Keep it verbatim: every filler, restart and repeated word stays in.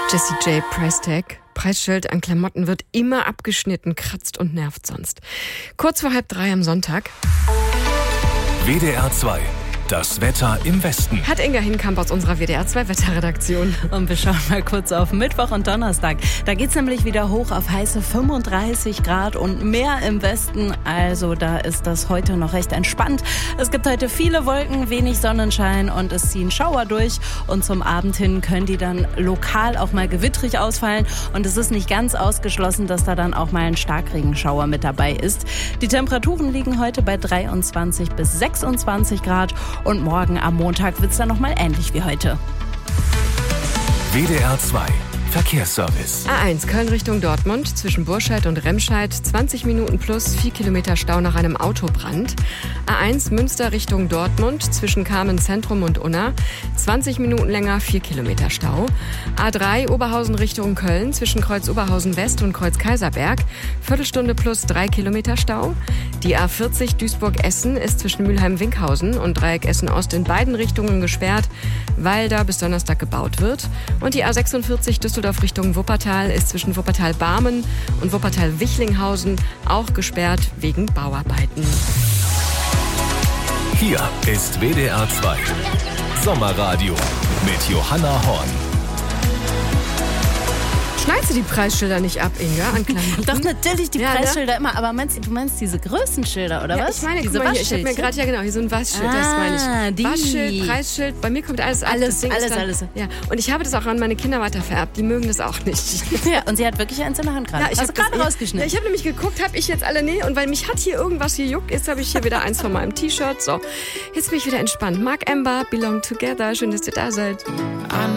Jessie J. Preistag. Preisschild an Klamotten wird immer abgeschnitten, kratzt und nervt sonst. Kurz vor halb drei am Sonntag. W D R zwei. Das Wetter im Westen. Hat Inga Hinkamp aus unserer W D R zwei Wetterredaktion. Und wir schauen mal kurz auf Mittwoch und Donnerstag. Da geht's nämlich wieder hoch auf heiße fünfunddreißig Grad und mehr im Westen. Also da ist das heute noch recht entspannt. Es gibt heute viele Wolken, wenig Sonnenschein und es ziehen Schauer durch. Und zum Abend hin können die dann lokal auch mal gewittrig ausfallen. Und es ist nicht ganz ausgeschlossen, dass da dann auch mal ein Starkregenschauer mit dabei ist. Die Temperaturen liegen heute bei dreiundzwanzig bis sechsundzwanzig Grad. Und morgen am Montag wird es dann nochmal ähnlich wie heute. W D R zwei. Verkehrsservice. A eins Köln Richtung Dortmund zwischen Burscheid und Remscheid. zwanzig Minuten plus vier Kilometer Stau nach einem Autobrand. A eins Münster Richtung Dortmund zwischen Kamen Zentrum und Unna. zwanzig Minuten länger, vier Kilometer Stau. A drei Oberhausen Richtung Köln zwischen Kreuz Oberhausen West und Kreuz Kaiserberg. Viertelstunde plus drei Kilometer Stau. Die A vierzig Duisburg-Essen ist zwischen Mülheim-Winkhausen und Dreieck Essen-Ost in beiden Richtungen gesperrt, weil da bis Donnerstag gebaut wird. Und die A sechsundvierzig Düsseldorf Richtung Wuppertal ist zwischen Wuppertal-Barmen und Wuppertal-Wichlinghausen auch gesperrt wegen Bauarbeiten. Hier ist W D R zwei. Sommerradio mit Johanna Horn. Schneidest du die Preisschilder nicht ab, Inga, an Klamotten? Doch, natürlich die Ja, ne? Preisschilder immer. Aber meinst, du meinst diese Größenschilder, oder Ja, was? ich meine, diese guck mal hier, ich habe mir Waschschildchen? gerade, ja genau, hier so ein Waschschild, das Ah, meine ich. die. Waschschild, Preisschild, bei mir kommt alles ab. Alles, Das Ding ist alles, dann, alles. Ja. Und ich habe das auch an meine Kinder weiter vererbt, die mögen das auch nicht. Ja, und sie hat wirklich eins in der Hand gerade. Ja, ich Hast habe du gerade das- rausgeschnitten. Ja, ich habe nämlich geguckt, habe ich jetzt alle, nee, und weil mich hat hier irgendwas gejuckt, jetzt habe ich hier wieder eins von meinem T-Shirt. So, jetzt bin ich wieder entspannt. Mark Ember, Belong Together, schön, dass ihr da seid.